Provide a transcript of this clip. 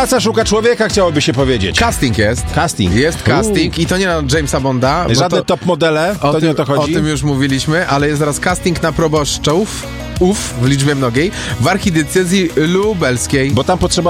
Praca szuka człowieka, chciałoby się powiedzieć. Casting jest. Casting. Jest casting i to nie na Jamesa Bonda. Żadne top modele, to nie o to chodzi. O tym już mówiliśmy, ale jest teraz casting na proboszczów, w liczbie mnogiej, w archidiecezji lubelskiej. Bo tam potrzeba